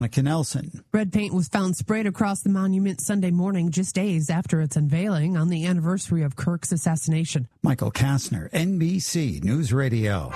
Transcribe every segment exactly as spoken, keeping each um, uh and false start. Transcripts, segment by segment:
Monica Nelson. Red paint was found sprayed across the monument Sunday morning, just days after its unveiling on the anniversary of Kirk's assassination. Michael Kastner, N B C News Radio.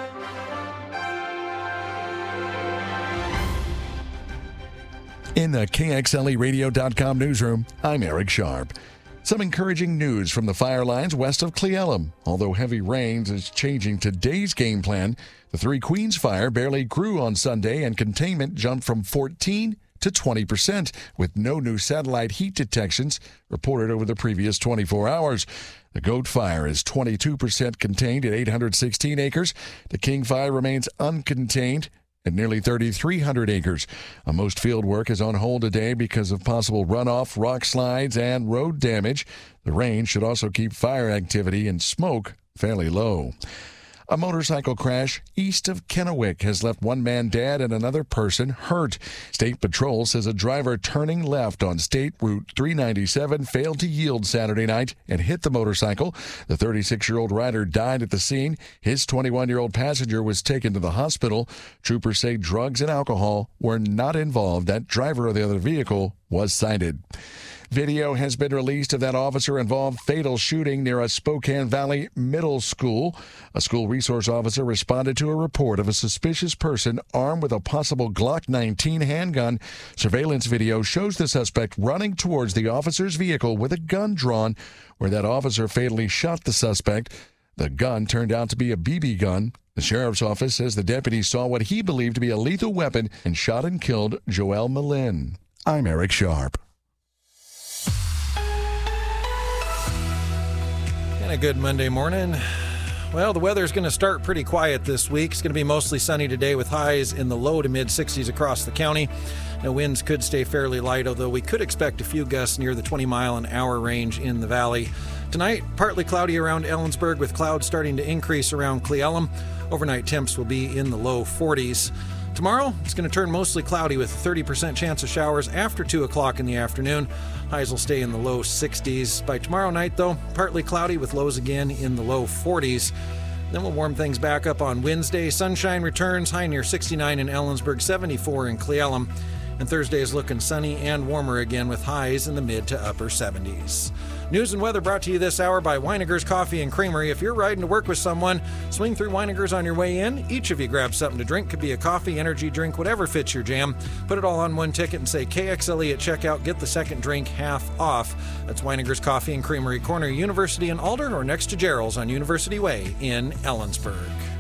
In the K X L E radio dot com newsroom, I'm Eric Sharp. Some encouraging news from the fire lines west of Cle Elum. Although heavy rains is changing today's game plan, the Three Queens fire barely grew on Sunday and containment jumped from fourteen to twenty percent, with no new satellite heat detections reported over the previous twenty-four hours. The Goat Fire is twenty-two percent contained at eight hundred sixteen acres. The King Fire remains uncontained at nearly three thousand three hundred acres. Uh, most field work is on hold today because of possible runoff, rock slides, and road damage. The rain should also keep fire activity and smoke fairly low. A motorcycle crash east of Kennewick has left one man dead and another person hurt. State Patrol says a driver turning left on State Route three ninety-seven failed to yield Saturday night and hit the motorcycle. The thirty-six-year-old rider died at the scene. His twenty-one-year-old passenger was taken to the hospital. Troopers say drugs and alcohol were not involved. That driver of the other vehicle was cited. Video has been released of that officer-involved fatal shooting near a Spokane Valley middle school. A school resource officer responded to a report of a suspicious person armed with a possible Glock nineteen handgun. Surveillance video shows the suspect running towards the officer's vehicle with a gun drawn, where that officer fatally shot the suspect. The gun turned out to be a B B gun. The sheriff's office says the deputy saw what he believed to be a lethal weapon and shot and killed Joel Malin. I'm Eric Sharp. A good Monday morning. Well, the weather's going to start pretty quiet this week. It's going to be mostly sunny today with highs in the low to mid sixties across the county. Now, winds could stay fairly light, although we could expect a few gusts near the twenty mile an hour range in the valley. Tonight, partly cloudy around Ellensburg with clouds starting to increase around Cle Elum. Overnight temps will be in the low forties. Tomorrow, it's going to turn mostly cloudy with a thirty percent chance of showers after two o'clock in the afternoon. Highs will stay in the low sixties. By tomorrow night, though, partly cloudy with lows again in the low forties. Then we'll warm things back up on Wednesday. Sunshine returns, high near sixty-nine in Ellensburg, seventy-four in Cle Elum. And Thursday is looking sunny and warmer again with highs in the mid to upper seventies. News and weather brought to you this hour by Weininger's Coffee and Creamery. If you're riding to work with someone, swing through Weininger's on your way in. Each of you grab something to drink. Could be a coffee, energy drink, whatever fits your jam. Put it all on one ticket and say K X L E at checkout. Get the second drink half off. That's Weininger's Coffee and Creamery, corner University in Alder or next to Gerald's on University Way in Ellensburg.